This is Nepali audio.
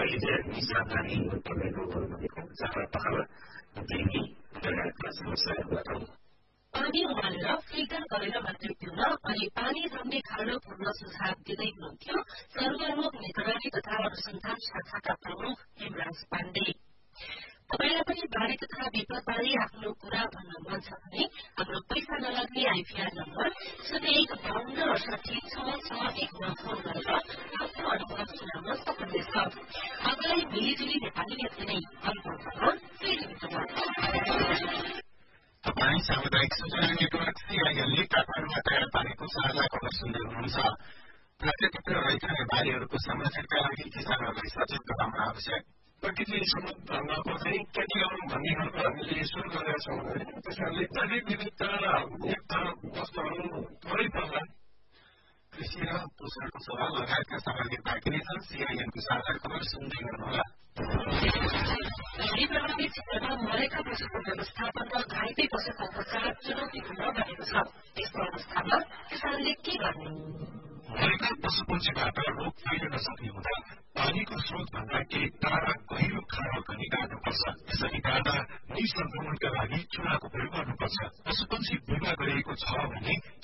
अहिले चाहिँ सावधानी गर्नुपर्ने रोगहरू भनेको जाडा पखाला डेङ्गी लगायतका समस्याहरूबाट पानी उमालेर फिल्टर गरेर मात्रै पिउन अनि पानी जम्ने खाल्डो पुर्न सुझाव दिँदै हुनुहुन्थ्यो सर्वरोग निगरानी तथा अनुसन्धान शाखाका प्रमुख हेमराज पाण्डे। तपाईलाई पनि बाढ़ी तथा विपदबारे आफ्नो कुरा भन्न मन छ भने हाम्रो पैसा नलाग्ने आइभीआर नम्बर 0152686619 फोन गरेर आफ्नो अनुभव सुनाउन सक्नुहुनेछ। अगाडि मिलिजुली नेपाली यति नै अनुभवमा फेरि तपाईँ सामुदायिक सूचना नेटवर्क सीआईएनले काठमाडौँमा तयार पारेको साझा खबर सुन्दै हुनुहुन्छ। प्राकृतिक र रैथाने बालीहरूको संरक्षणका लागि किसानहरूलाई सचेत गराउन आवश्यक। प्रकृति सम्बन्धको चाहिँ खेती गरौँ भन्ने खालको हामीले सुरु गरेका छौँ भने त्यसकारणले जैविक विविधता युक्त वस्तुहरू थोरै पर्ला। कृषि र पोषणको सवाल लगायतका सामग्री पाकिने छन्। सीआईएनको साझा खबर सुन्दै गर्नुहोला। प्रभावित क्षेत्रमा मरेका पशुको व्यवस्थापन र घाइते पशुको उपचार चुनौतीपूर्ण बनेको छ। यस्तो अवस्थामा किसानले के गर्ने? मरेका पशुपक्षीबाट रोग फैलिन सक्ने हुँदा पानीको स्रोतभन्दा केही टाढा गहिरो खाडल पनि गाड्नुपर्छ। यसरी गाड्दा निसंक्रमणका लागि चुनाको प्रयोग गर्नुपर्छ। पशुपक्षी बिमा गरिएको छ भने